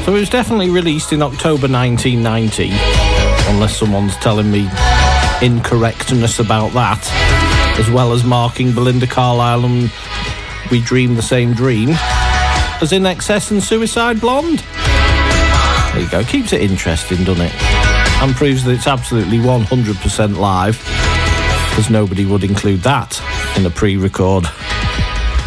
So it was definitely released in October 1990, unless someone's telling me incorrectness about that, as well as marking Belinda Carlisle and We Dream the Same Dream as INXS and Suicide Blonde. There you go, keeps it interesting, doesn't it? And proves that it's absolutely 100% live, because nobody would include that in a pre-record.